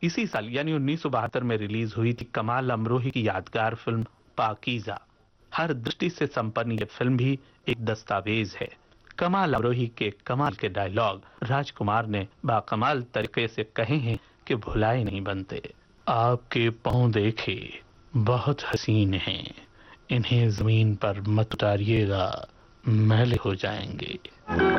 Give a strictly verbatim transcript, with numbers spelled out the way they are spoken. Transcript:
इसी साल यानी उन्नीस सौ बहत्तर में रिलीज हुई थी कमाल अमरोही की यादगार फिल्म पाकीज़ा। हर दृष्टि से संपन्न ये फिल्म भी एक दस्तावेज है। कमाल अमरोही के कमाल के डायलॉग राजकुमार ने बाकमाल तरीके से कहे हैं कि भुलाए नहीं बनते। आपके पांव देखे बहुत हसीन हैं, इन्हें जमीन पर मत उतारिएगा, मैले हो जाएंगे।